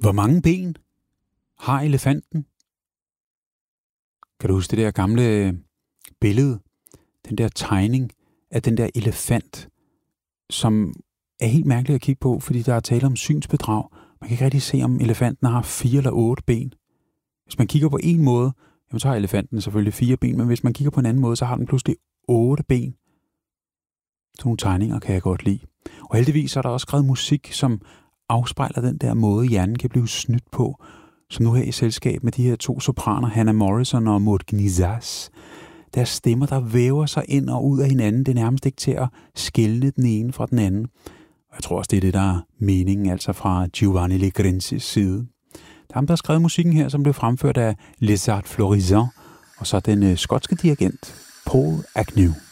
Hvor mange ben har elefanten? Kan du huske det der gamle billede, den der tegning af den der elefant, som er helt mærkeligt at kigge på, fordi der er tale om synsbedrag. Man kan ikke rigtig se, om elefanten har 4 eller 8 ben. Hvis man kigger på en måde, jamen så har elefanten selvfølgelig 4 ben, men hvis man kigger på en anden måde, så har den pludselig 8 ben. Sådan nogle tegninger kan jeg godt lide. Og heldigvis er der også skrevet musik, som afspejler den der måde, hjernen kan blive snydt på, som nu her i selskab med de her 2 sopraner, Hannah Morrison og Maud Gnizas. Deres stemmer, der væver sig ind og ud af hinanden. Det er nærmest ikke til at skelne den ene fra den anden. Og jeg tror også, det er det, der er meningen, altså fra Giovanni Legrensis side. Der er ham, der har skrevet musikken her, som blev fremført af Les Arts Florissants, og så den skotske dirigent Paul Agnew.